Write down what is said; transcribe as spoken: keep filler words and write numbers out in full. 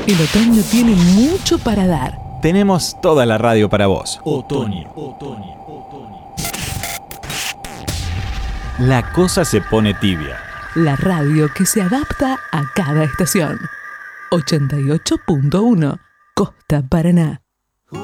El otoño tiene mucho para dar. Tenemos toda la radio para vos. Otoño, otoño, otoño. La cosa se pone tibia. La radio que se adapta a cada estación. ochenta y ocho punto uno Costa Paraná.